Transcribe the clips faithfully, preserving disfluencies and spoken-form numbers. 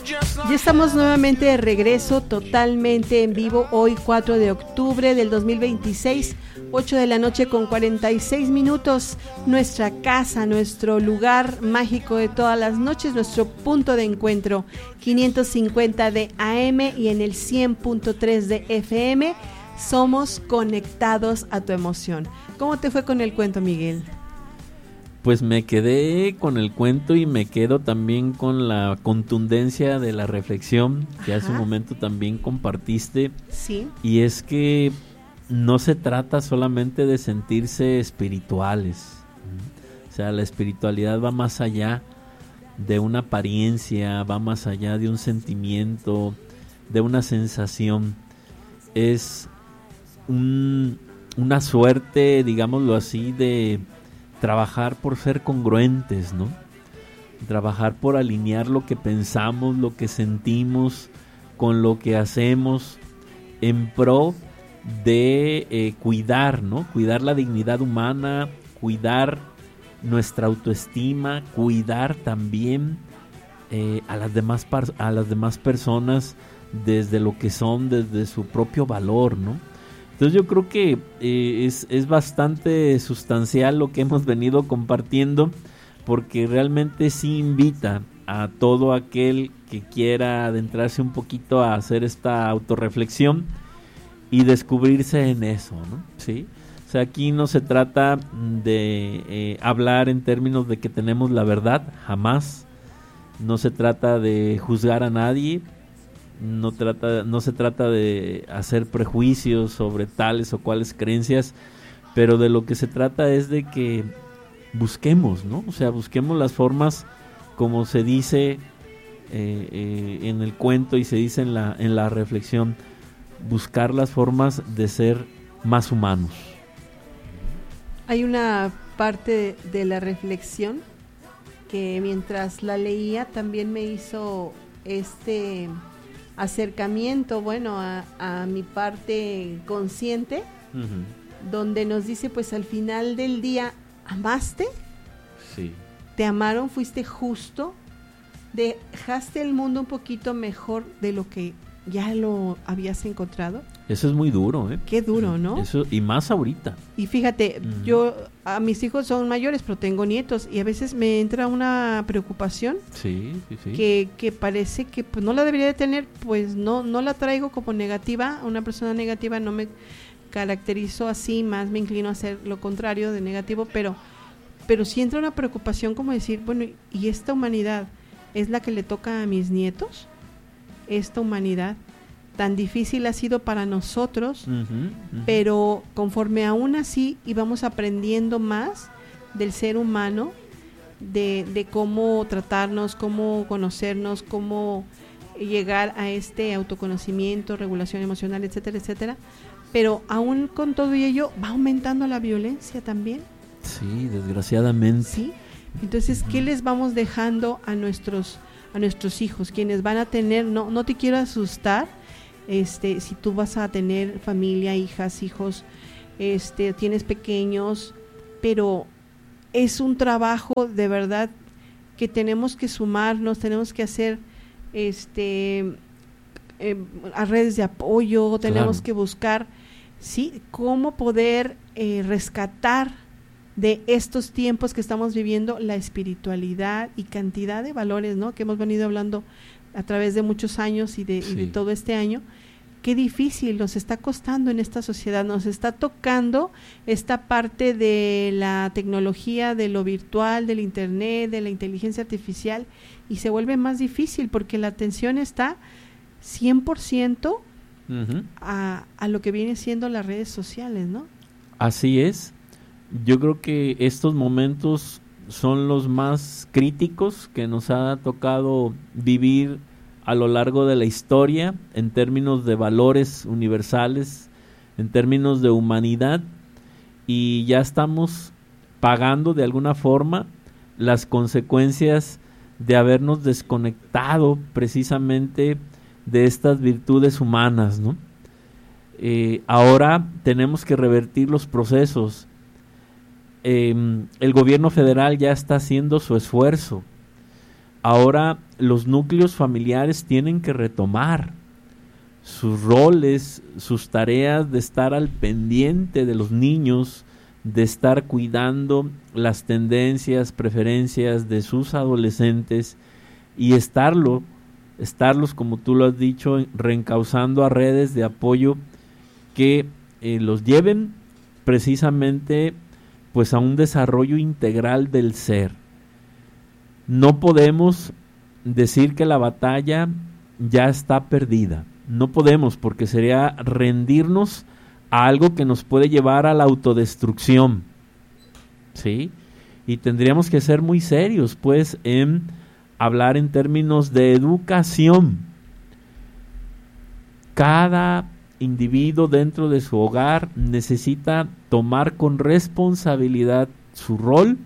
Ya estamos nuevamente de regreso, totalmente en vivo, hoy cuatro de octubre del dos mil veintiséis, ocho de la noche con cuarenta y seis minutos, nuestra casa, nuestro lugar mágico de todas las noches, nuestro punto de encuentro, quinientos cincuenta de A M y en el cien punto tres de F M, somos conectados a tu emoción. ¿Cómo te fue con el cuento, Miguel? Pues me quedé con el cuento y me quedo también con la contundencia de la reflexión que Ajá. hace un momento también compartiste. Sí. Y es que no se trata solamente de sentirse espirituales. O sea, la espiritualidad va más allá de una apariencia, va más allá de un sentimiento, de una sensación. Es un, una suerte, digámoslo así, de trabajar por ser congruentes, ¿no? Trabajar por alinear lo que pensamos, lo que sentimos con lo que hacemos en pro de eh, cuidar, ¿no? Cuidar la dignidad humana, cuidar nuestra autoestima, cuidar también eh, a las demás par- a las demás personas desde lo que son, desde su propio valor, ¿no? Entonces yo creo que eh, es, es bastante sustancial lo que hemos venido compartiendo, porque realmente sí invita a todo aquel que quiera adentrarse un poquito a hacer esta autorreflexión y descubrirse en eso, ¿no? ¿Sí? O sea, aquí no se trata de eh, hablar en términos de que tenemos la verdad, jamás. No se trata de juzgar a nadie. No trata, no se trata de hacer prejuicios sobre tales o cuales creencias, pero de lo que se trata es de que busquemos, ¿no? O sea, busquemos las formas, como se dice eh, eh, en el cuento y se dice en la, en la reflexión, buscar las formas de ser más humanos. Hay una parte de, de la reflexión que mientras la leía también me hizo este acercamiento, bueno, a, a mi parte consciente, uh-huh. donde nos dice, pues al final del día, ¿amaste? Sí. ¿Te amaron? ¿Fuiste justo? ¿Dejaste el mundo un poquito mejor de lo que ya lo habías encontrado? Eso es muy duro, ¿eh? Qué duro, ¿no? Eso, y más ahorita. Y fíjate, uh-huh. yo, a mis hijos son mayores, pero tengo nietos, y a veces me entra una preocupación. Sí, sí, sí. Que, que parece que pues no la debería de tener, pues no, no la traigo como negativa. Una persona negativa no me caracterizo así, más me inclino a hacer lo contrario de negativo, pero, pero sí entra una preocupación como decir, bueno, ¿y esta humanidad es la que le toca a mis nietos? Esta humanidad tan difícil ha sido para nosotros, uh-huh, uh-huh. pero conforme aún así íbamos aprendiendo más del ser humano, de, de cómo tratarnos, cómo conocernos, cómo llegar a este autoconocimiento, regulación emocional, etcétera, etcétera, pero aún con todo ello va aumentando la violencia también. Sí, desgraciadamente. Sí, entonces, ¿qué les vamos dejando a nuestros a nuestros hijos? Quienes van a tener, no, no te quiero asustar, este, si tú vas a tener familia, hijas, hijos, este, tienes pequeños, pero es un trabajo de verdad que tenemos que sumarnos, tenemos que hacer este eh, a redes de apoyo, tenemos claro. que buscar sí cómo poder eh, rescatar de estos tiempos que estamos viviendo la espiritualidad y cantidad de valores, ¿no? Que hemos venido hablando a través de muchos años y de, sí. y de todo este año. Qué difícil nos está costando en esta sociedad, nos está tocando esta parte de la tecnología, de lo virtual, del internet, de la inteligencia artificial, y se vuelve más difícil porque la atención está cien por ciento uh-huh. a, a lo que viene siendo las redes sociales, ¿no? Así es. Yo creo que estos momentos son los más críticos que nos ha tocado vivir a lo largo de la historia, en términos de valores universales, en términos de humanidad, y ya estamos pagando de alguna forma las consecuencias de habernos desconectado precisamente de estas virtudes humanas, ¿no? Eh, ahora tenemos que revertir los procesos. Eh, el gobierno federal ya está haciendo su esfuerzo. ahora los núcleos familiares tienen que retomar sus roles, sus tareas de estar al pendiente de los niños, de estar cuidando las tendencias, preferencias de sus adolescentes y estarlo, estarlos, como tú lo has dicho, reencauzando a redes de apoyo que eh, los lleven precisamente pues a un desarrollo integral del ser. No podemos decir que la batalla ya está perdida. No podemos, porque sería rendirnos a algo que nos puede llevar a la autodestrucción, ¿sí? Y tendríamos que ser muy serios, pues, en hablar en términos de educación. Cada individuo dentro de su hogar necesita tomar con responsabilidad su rol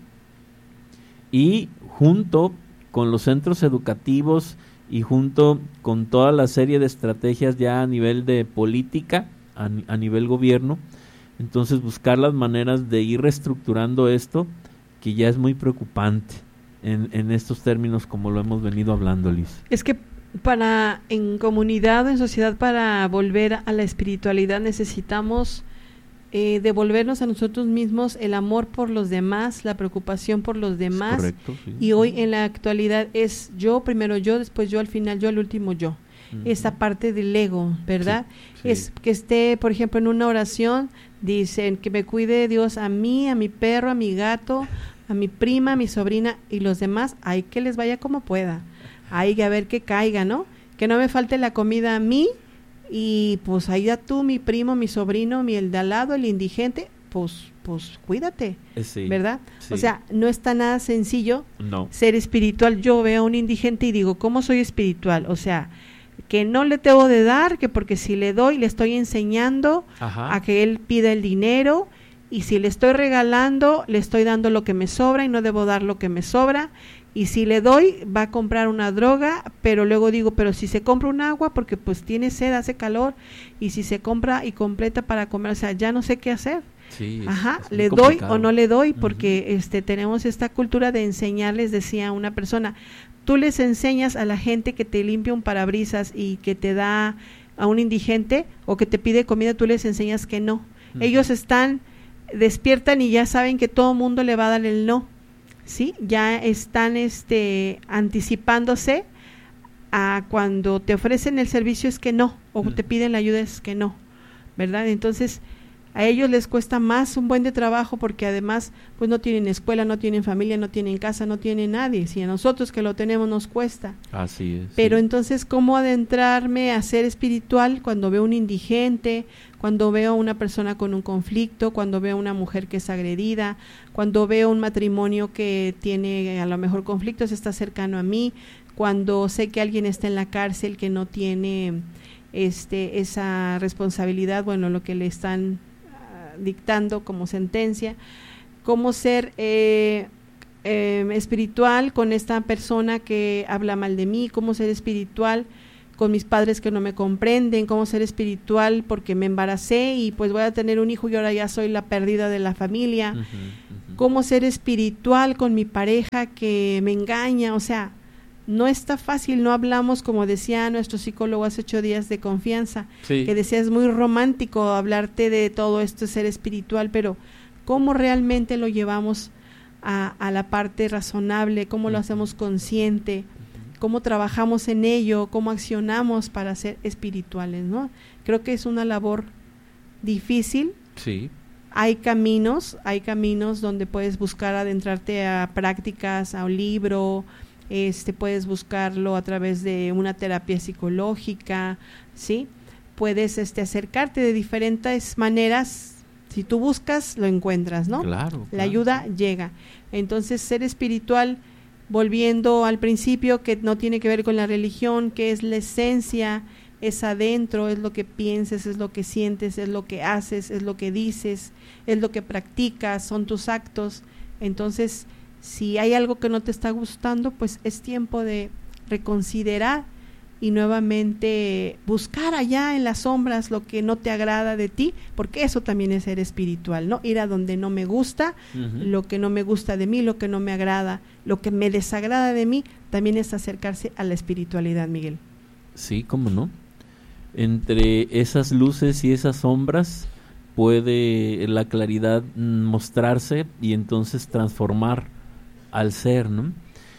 y junto con los centros educativos y junto con toda la serie de estrategias ya a nivel de política, a, a nivel gobierno, entonces buscar las maneras de ir reestructurando esto, que ya es muy preocupante en, en estos términos como lo hemos venido hablando, Liz. Es que para, en comunidad, en sociedad, para volver a la espiritualidad necesitamos eh, devolvernos a nosotros mismos el amor por los demás, la preocupación por los demás. Correcto, sí. Y hoy en la actualidad es yo, primero yo, después yo, al final yo, al último yo. Uh-huh. Esa parte del ego, ¿verdad? Sí, sí. Es que esté, por ejemplo, en una oración, dicen que me cuide Dios a mí, a mi perro, a mi gato, a mi prima, a mi sobrina y los demás, hay que les vaya como pueda. Hay que a ver que caiga, ¿no? Que no me falte la comida a mí y pues ahí ya tú, mi primo, mi sobrino, mi el de al lado, el indigente, pues pues cuídate, sí, ¿verdad? Sí. O sea, no está nada sencillo no. ser espiritual. Yo veo a un indigente y digo, ¿cómo soy espiritual? O sea, que no le debo de dar, que porque si le doy, le estoy enseñando Ajá. a que él pida el dinero, y si le estoy regalando, le estoy dando lo que me sobra y no debo dar lo que me sobra. Y si le doy, va a comprar una droga, pero luego digo, pero si se compra un agua, porque pues tiene sed, hace calor, y si se compra y completa para comer, o sea, ya no sé qué hacer. Sí, Ajá, es, es le doy o no le doy, porque uh-huh. este tenemos esta cultura de enseñarles, decía una persona, tú les enseñas a la gente que te limpia un parabrisas y que te da a un indigente o que te pide comida, tú les enseñas que no. Uh-huh. Ellos están, despiertan y ya saben que todo mundo le va a dar el no. Sí, ya están este anticipándose a cuando te ofrecen el servicio es que no, o te piden la ayuda es que no, ¿verdad? Entonces, a ellos les cuesta más un buen de trabajo porque además pues no tienen escuela, no tienen familia, no tienen casa, no tienen nadie. Si a nosotros que lo tenemos nos cuesta. Así es. Pero sí. entonces, ¿cómo adentrarme a ser espiritual cuando veo un indigente, cuando veo a una persona con un conflicto, cuando veo a una mujer que es agredida, cuando veo un matrimonio que tiene a lo mejor conflictos, está cercano a mí, cuando sé que alguien está en la cárcel que no tiene este esa responsabilidad, bueno, lo que le están dictando como sentencia, cómo ser eh, eh, espiritual con esta persona que habla mal de mí, cómo ser espiritual con mis padres que no me comprenden, cómo ser espiritual porque me embaracé y pues voy a tener un hijo y ahora ya soy la perdida de la familia, uh-huh, uh-huh. Cómo ser espiritual con mi pareja que me engaña, o sea, no está fácil, no hablamos, como decía nuestro psicólogo hace ocho días, de confianza, sí. que decía es muy romántico hablarte de todo esto, ser espiritual, pero ¿cómo realmente lo llevamos a, a la parte razonable? ¿Cómo lo hacemos consciente? ¿Cómo trabajamos en ello? ¿Cómo accionamos para ser espirituales? ¿No? Creo que es una labor difícil. Sí. Hay caminos, hay caminos donde puedes buscar adentrarte a prácticas, a un libro. Este, puedes buscarlo a través de una terapia psicológica, ¿sí? Puedes este, acercarte de diferentes maneras. Si tú buscas, lo encuentras, ¿no? Claro. La claro. ayuda llega. Entonces, ser espiritual, volviendo al principio, que no tiene que ver con la religión, que es la esencia, es adentro, es lo que pienses, es lo que sientes, es lo que haces, es lo que dices, es lo que practicas, son tus actos. Entonces, si hay algo que no te está gustando, pues es tiempo de reconsiderar y nuevamente buscar allá en las sombras lo que no te agrada de ti, porque eso también es ser espiritual, ¿no? Ir a donde no me gusta, uh-huh. lo que no me gusta de mí, lo que no me agrada, lo que me desagrada de mí, también es acercarse a la espiritualidad, Miguel. Sí, cómo no. Entre esas luces y esas sombras puede la claridad mostrarse y entonces transformar al ser, ¿no?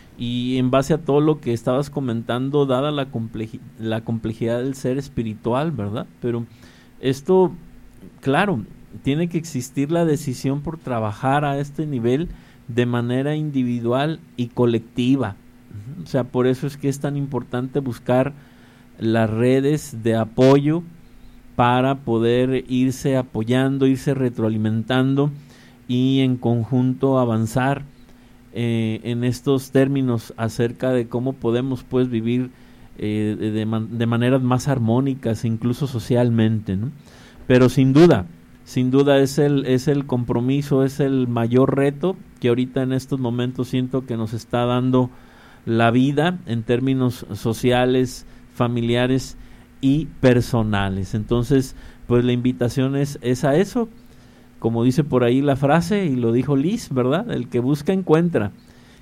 Y en base a todo lo que estabas comentando, dada la, complej- la complejidad del ser espiritual, ¿verdad? Pero esto, claro, tiene que existir la decisión por trabajar a este nivel de manera individual y colectiva. O sea, por eso es que es tan importante buscar las redes de apoyo para poder irse apoyando, irse retroalimentando y en conjunto avanzar Eh, en estos términos acerca de cómo podemos pues vivir eh, de, de, man- de maneras más armónicas, incluso socialmente, ¿no? Pero sin duda, sin duda es el, es el compromiso, es el mayor reto que ahorita en estos momentos siento que nos está dando la vida en términos sociales, familiares y personales. Entonces, pues la invitación es, es a eso. Como dice por ahí la frase, y lo dijo Liz, ¿verdad? El que busca, encuentra.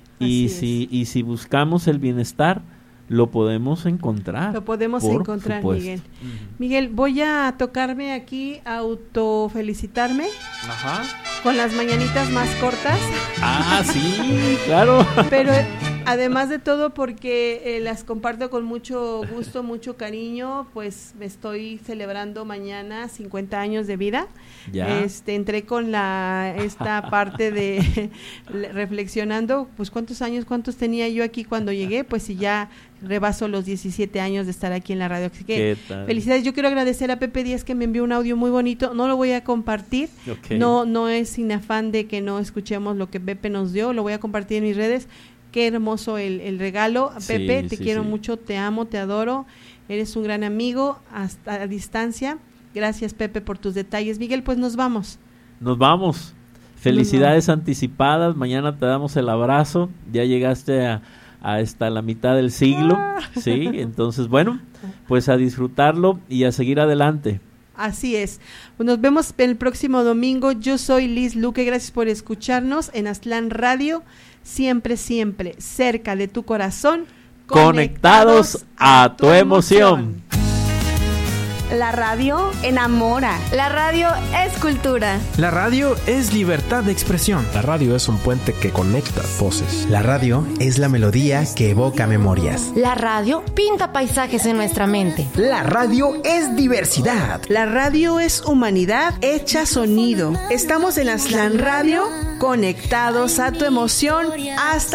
Y si, y si buscamos el bienestar, lo podemos encontrar. Lo podemos encontrar, supuesto. Miguel. Uh-huh. Miguel, voy a tocarme aquí, autofelicitarme. Ajá. Con las mañanitas más cortas. Ah, sí, claro. Pero además de todo, porque eh, las comparto con mucho gusto, mucho cariño, pues me estoy celebrando mañana cincuenta años de vida. Ya. Este, entré con la esta parte de reflexionando, pues cuántos años, cuántos tenía yo aquí cuando llegué, pues si ya rebaso los diecisiete años de estar aquí en la radio. Así que felicidades. Yo quiero agradecer a Pepe Díaz que me envió un audio muy bonito. No lo voy a compartir. Okay. No, no es sin afán de que no escuchemos lo que Pepe nos dio. Lo voy a compartir en mis redes. Qué hermoso el, el regalo. Sí, Pepe, te sí, quiero sí. mucho, te amo, te adoro. Eres un gran amigo hasta a distancia. Gracias, Pepe, por tus detalles. Miguel, pues nos vamos. Nos vamos. Felicidades nos vamos. Anticipadas. Mañana te damos el abrazo. Ya llegaste a hasta la mitad del siglo, ah. ¿sí? Entonces, bueno, pues a disfrutarlo y a seguir adelante. Así es. Nos vemos el próximo domingo. Yo soy Liz Luque. Gracias por escucharnos en Aztlán Radio. Siempre, siempre cerca de tu corazón. Conectados, conectados a tu emoción. emoción. La radio enamora. La radio es cultura. La radio es libertad de expresión. La radio es un puente que conecta voces. La radio es la melodía que evoca memorias. La radio pinta paisajes en nuestra mente. La radio es diversidad. La radio es humanidad hecha sonido. Estamos en Aztlán Radio, conectados a tu emoción hasta